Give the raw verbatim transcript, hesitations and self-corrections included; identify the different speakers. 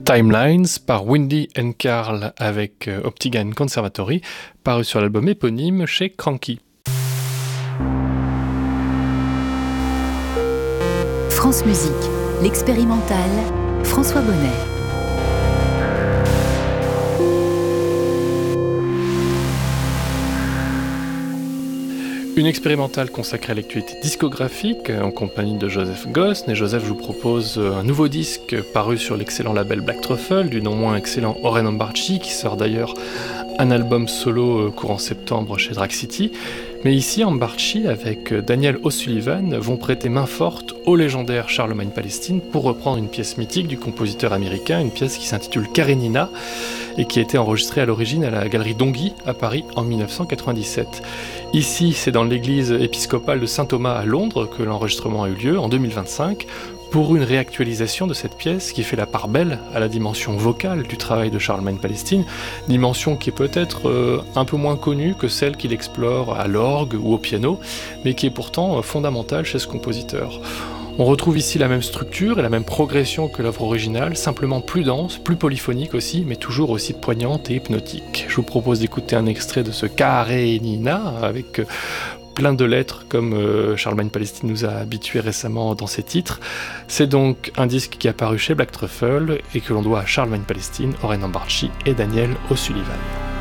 Speaker 1: Timelines par Windy and Carl avec euh, Optigan Conservatory, paru sur l'album éponyme chez Cranky.
Speaker 2: France Musique, l'expérimental, François Bonnet.
Speaker 1: Une expérimentale consacrée à l'actualité discographique en compagnie de Joseph Gosn. Et Joseph, je vous propose un nouveau disque paru sur l'excellent label Black Truffle, du non moins excellent Oren Ambarchi, qui sort d'ailleurs un album solo courant septembre chez Drag City. Mais ici, Ambarchi, avec Daniel O'Sullivan, vont prêter main forte au légendaire Charlemagne Palestine pour reprendre une pièce mythique du compositeur américain, une pièce qui s'intitule Karenina et qui a été enregistrée à l'origine à la Galerie Dongy à Paris en dix-neuf cent quatre-vingt-dix-sept. Ici, c'est dans l'église épiscopale de Saint-Thomas à Londres que l'enregistrement a eu lieu en deux mille vingt-cinq pour une réactualisation de cette pièce qui fait la part belle à la dimension vocale du travail de Charlemagne Palestine, dimension qui est peut-être euh, un peu moins connue que celle qu'il explore à l'orgue ou au piano, mais qui est pourtant euh, fondamentale chez ce compositeur. On retrouve ici la même structure et la même progression que l'œuvre originale, simplement plus dense, plus polyphonique aussi, mais toujours aussi poignante et hypnotique. Je vous propose d'écouter un extrait de ce Karenina avec... Euh, plein de lettres comme euh, Charlemagne Palestine nous a habitués récemment dans ses titres. C'est donc un disque qui est apparu chez Black Truffle et que l'on doit à Charlemagne Palestine, Oren Ambarchi et Daniel O'Sullivan.